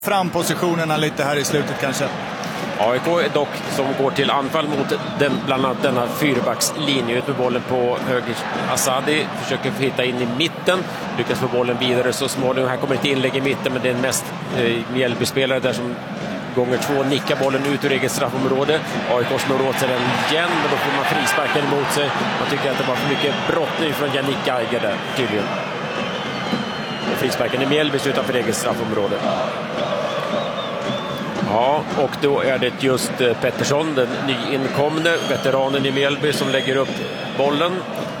fram positionerna lite här i slutet kanske. AIK är dock som går till anfall mot bland annat denna fyrbackslinje, ut med bollen på höger. Asadi försöker hitta in i mitten, lyckas få bollen vidare så småningom. Här kommer ett inlägg i mitten, men det är mest Mjällby-spelare där som gånger 2 nickar bollen ut ur eget straffområde. AIK snor åt sig den igen, men då får man frisparken emot sig. Man tycker att det var för mycket brott nu från Yannick Geiger där, tydligen. Och frisparken i Mjällby utanför eget straffområde. Ja, och då är det just Pettersson, den nyinkomne veteranen i Mjällby, som lägger upp bollen.